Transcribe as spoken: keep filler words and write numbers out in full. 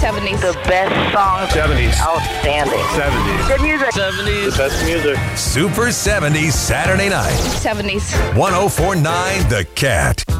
seventies. The best songs. seventies. Outstanding. seventies. Good music. seventies. The best music. Super seventies Saturday night. seventies. one oh four point nine The Cat.